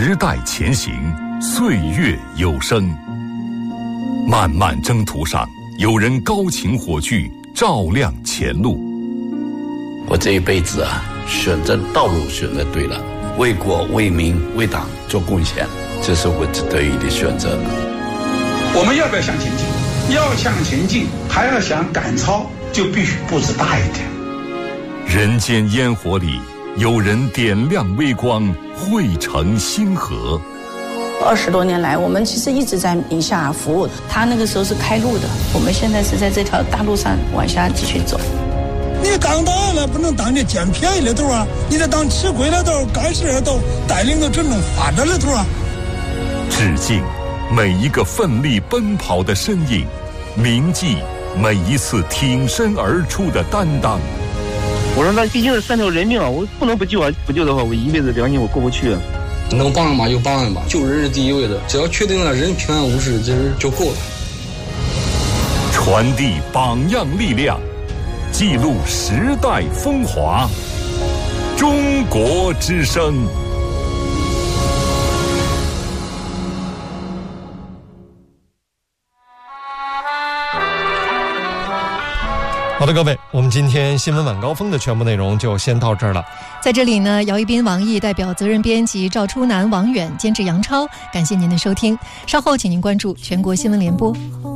时代前行，岁月有声。漫漫征途上，有人高擎火炬，照亮前路。 我这一辈子选择道路选择对了，为国为民为党做贡献，这是我得意的选择。 我们要不要向前进？要向前进，还要想赶超，就必须步子大一点。 人间烟火里，有人点亮微光，汇成星河。 20多年来，我们其实一直在宁夏服务。他那个时候是开路的，我们现在是在这条大路上往下继续走。 你当大了，不能当这捡便宜的头啊！你得当吃亏的头、干事的头，带领着真正发展的头啊！ 致敬每一个奋力奔跑的身影，铭记每一次挺身而出的担当。 我说那毕竟是3条人命啊，我不能不救啊！不救的话，我一辈子良心我过不去啊。 能帮人吧就帮人吧，救人是第一位的，只要确定了人平安无事，其实就够了。 传递榜样力量，记录时代风华。中国之声。 好的，各位，我们今天新闻晚高峰的全部内容就先到这儿了。 在这里呢，姚一斌、王毅代表责任编辑赵初南、王远，监制杨超，感谢您的收听。稍后请您关注全国新闻联播。